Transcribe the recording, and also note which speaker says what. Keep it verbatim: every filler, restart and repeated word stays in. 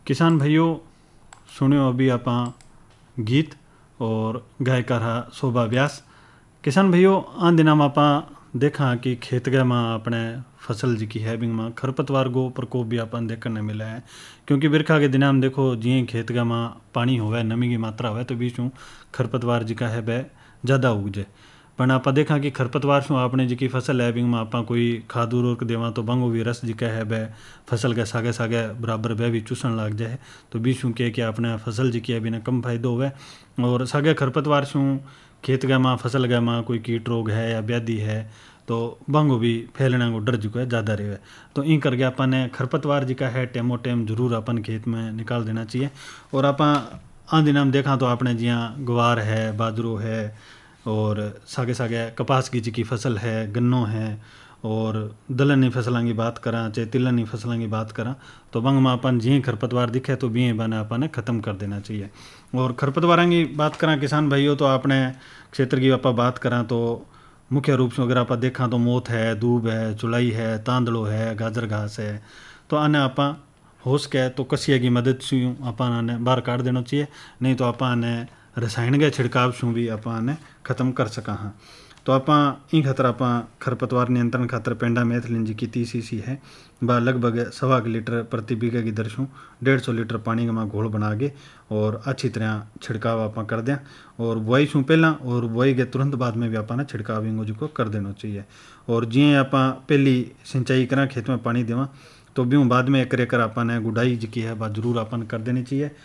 Speaker 1: किसान भाइयों, सुनियो अभी आप गीत और गायकार हा शोभा व्यास। किसान भाइयों, आ दिना में आप देखा कि खेत गए में अपने फसल जी की है बिंग में खरपतवार गो प्रकोप भी अपन देखने मिला है। क्योंकि बिरखा के दिना में देखो जी खेत गए में पानी होवे, नमी की मात्रा होवे तो बीच में खरपतवार जी का है वह ज़्यादा उगजे। पण आप देखा कि खरपतवार शू आपने जी की फसल है बिंग में आप कोई खाद उर्वरक देवा तो बंगो भी रस जी का है वह फसल के सागे सागे बराबर वह भी चूसन लग जाए। तो बीच शू के कि आपने फसल जी की है बिना कम फायदो होवे। और सागे खरपतवार शू खेत गए में फसल गए में कोई कीट रोग है या व्याधि है तो बंगो भी फैलने को डर जो है ज़्यादा रहे। तो इन करके अपन ने खरपतवार जी का है टेमो टेम जरूर अपन खेत में निकाल देना चाहिए। और आप आ दिना में देखा तो आपने जियाँ ग्वार है, बाजरो है और सागे सागे कपास की जी की फसल है, गन्नो है और दलहनी फसलों की बात करा चाहे तिलहनी फसलों की बात करा तो बंग में अपन जी खरपतवार दिखे तो भी बने अपन ख़त्म कर देना चाहिए। और खरपतवार की बात करा किसान भाइयों तो अपने क्षेत्र की आप बात करा तो मुख्य रूप से अगर आप देखा तो मोथ है, दूब है, चुलाई है, तांदड़ो है, गाजर घास है। तो आने आप हो सके तो कसिया की मदद से अपन आने बाहर काट देना चाहिए, नहीं तो अपन रसायन के छिड़काव शू भी अपन खत्म कर सका हाँ। तो आप इन खातर आप खरपतवार नियंत्रण खातर पेंडा मैथिलीन जी की तीस सी है व लगभग सवा लीटर प्रति बीघे की दर से डेढ़ सौ लीटर पानी में घोल बना के और अच्छी तरह छिड़काव आप कर दें। और बुआई शू पहला और बुआई के तुरंत बाद में भी आप छिड़काव इंगो जी को कर देना चाहिए। और जी आप पहली सिंचाई करा खेत में पानी देवा तो भी बाद में एक एकर अपन गुडाई जी की है बात जरूर अपन कर देनी चाहिए।